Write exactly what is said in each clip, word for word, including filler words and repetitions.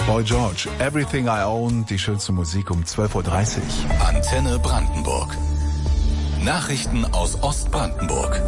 Boy George, Everything I Own, die schönste Musik um zwölf Uhr dreißig. Antenne Brandenburg. Nachrichten aus Ostbrandenburg.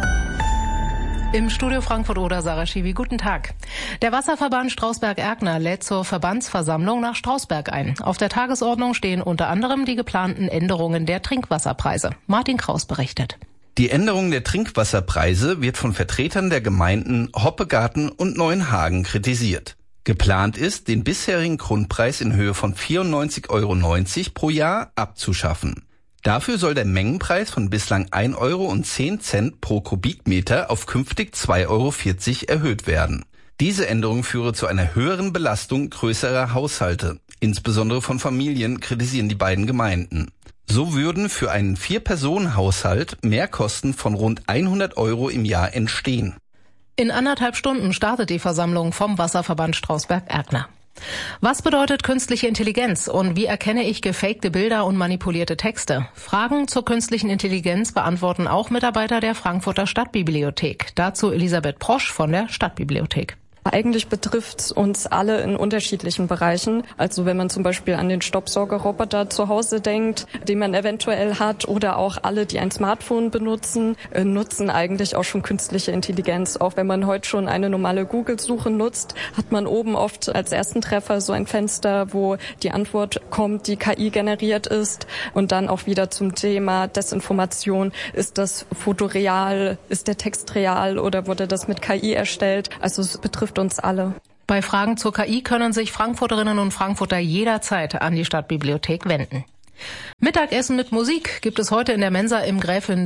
Im Studio Frankfurt-Oder, Sarah Schiwi, guten Tag. Der Wasserverband Strausberg-Erkner lädt zur Verbandsversammlung nach Strausberg ein. Auf der Tagesordnung stehen unter anderem die geplanten Änderungen der Trinkwasserpreise. Martin Kraus berichtet. Die Änderung der Trinkwasserpreise wird von Vertretern der Gemeinden Hoppegarten und Neuenhagen kritisiert. Geplant ist, den bisherigen Grundpreis in Höhe von vierundneunzig Euro neunzig pro Jahr abzuschaffen. Dafür soll der Mengenpreis von bislang ein Euro und zehn Cent pro Kubikmeter auf künftig zwei Euro vierzig erhöht werden. Diese Änderung führe zu einer höheren Belastung größerer Haushalte, insbesondere von Familien, kritisieren die beiden Gemeinden. So würden für einen Vier-Personen-Haushalt Mehrkosten von rund hundert Euro im Jahr entstehen. In anderthalb Stunden startet die Versammlung vom Wasserverband Strausberg-Erkner. Was bedeutet künstliche Intelligenz und wie erkenne ich gefakte Bilder und manipulierte Texte? Fragen zur künstlichen Intelligenz beantworten auch Mitarbeiter der Frankfurter Stadtbibliothek. Dazu Elisabeth Prosch von der Stadtbibliothek. Eigentlich betrifft es uns alle in unterschiedlichen Bereichen. Also wenn man zum Beispiel an den Staubsaugerroboter zu Hause denkt, den man eventuell hat, oder auch alle, die ein Smartphone benutzen, nutzen eigentlich auch schon künstliche Intelligenz. Auch wenn man heute schon eine normale Google-Suche nutzt, hat man oben oft als ersten Treffer so ein Fenster, wo die Antwort kommt, die K I generiert ist. Und dann auch wieder zum Thema Desinformation. Ist das Foto real? Ist der Text real oder wurde das mit K I erstellt? Also es betrifft uns alle. Bei Fragen zur K I können sich Frankfurterinnen und Frankfurter jederzeit an die Stadtbibliothek wenden. Mittagessen mit Musik gibt es heute in der Mensa im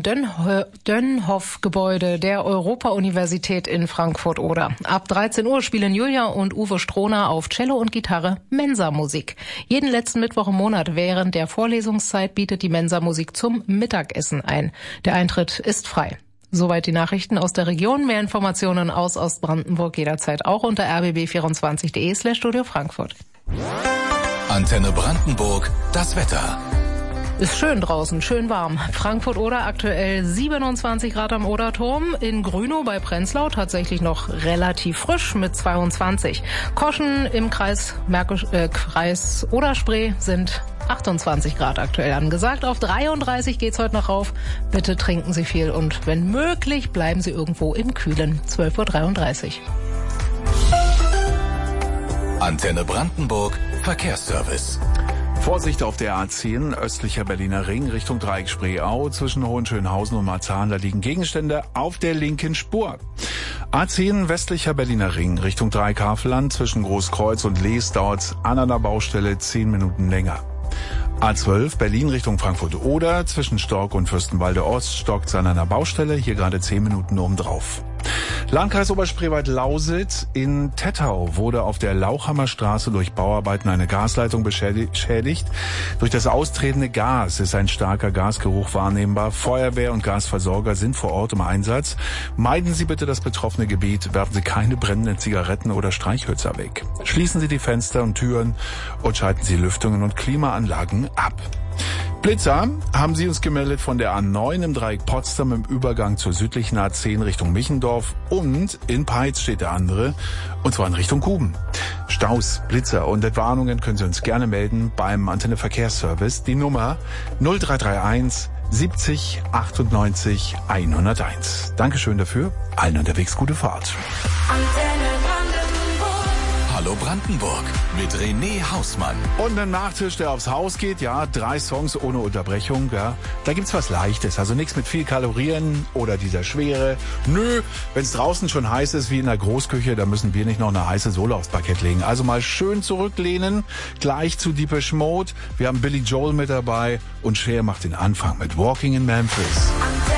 Gräfin-Dönhoff-Gebäude der Europa-Universität in Frankfurt-Oder. Ab dreizehn Uhr spielen Julia und Uwe Strohner auf Cello und Gitarre Mensa-Musik. Jeden letzten Mittwoch im Monat während der Vorlesungszeit bietet die Mensa-Musik zum Mittagessen ein. Der Eintritt ist frei. Soweit die Nachrichten aus der Region. Mehr Informationen aus Ostbrandenburg jederzeit auch unter r b b vierundzwanzig punkt d e slash Studio Frankfurt. Antenne Brandenburg, das Wetter. Ist schön draußen, schön warm. Frankfurt-Oder aktuell siebenundzwanzig Grad am Oderturm. In Grünow bei Prenzlau tatsächlich noch relativ frisch mit zweiundzwanzig. Koschen im Kreis, Märkisch, äh, Kreis Oder-Spree sind achtundzwanzig Grad aktuell angesagt. Auf dreiunddreißig geht's heute noch rauf. Bitte trinken Sie viel und wenn möglich bleiben Sie irgendwo im Kühlen. zwölf Uhr dreiunddreißig. Antenne Brandenburg, Verkehrsservice. Vorsicht auf der A zehn, östlicher Berliner Ring, Richtung Dreieck Spreeau. Zwischen Hohenschönhausen und Marzahn, da liegen Gegenstände auf der linken Spur. A zehn, westlicher Berliner Ring, Richtung Dreieck Havelland. Zwischen Großkreuz und Lees dauert's an einer Baustelle zehn Minuten länger. A zwölf, Berlin Richtung Frankfurt-Oder. Zwischen Stork und Fürstenwalde Ost stockt's an einer Baustelle, hier gerade zehn Minuten obendrauf. Landkreis Oberspreewald-Lausitz. In Tettau wurde auf der Lauchhammer Straße durch Bauarbeiten eine Gasleitung beschädigt. Durch das austretende Gas ist ein starker Gasgeruch wahrnehmbar. Feuerwehr und Gasversorger sind vor Ort im Einsatz. Meiden Sie bitte das betroffene Gebiet. Werfen Sie keine brennenden Zigaretten oder Streichhölzer weg. Schließen Sie die Fenster und Türen und schalten Sie Lüftungen und Klimaanlagen ab. Blitzer haben Sie uns gemeldet von der A neun im Dreieck Potsdam im Übergang zur südlichen A zehn Richtung Michendorf, und in Peitz steht der andere, und zwar in Richtung Guben. Staus, Blitzer und Entwarnungen können Sie uns gerne melden beim Antenne Verkehrsservice. Die Nummer null drei drei eins siebzig achtundneunzig hunderteins. Dankeschön dafür. Allen unterwegs gute Fahrt. Hallo Brandenburg mit René Hausmann. Und ein Nachtisch, der aufs Haus geht, ja, drei Songs ohne Unterbrechung, ja. Da gibt's was Leichtes, also nichts mit viel Kalorien oder dieser Schwere. Nö, wenn's draußen schon heiß ist wie in der Großküche, da müssen wir nicht noch eine heiße Sohle aufs Parkett legen. Also mal schön zurücklehnen, gleich zu Depeche Mode. Wir haben Billy Joel mit dabei und Cher macht den Anfang mit Walking in Memphis.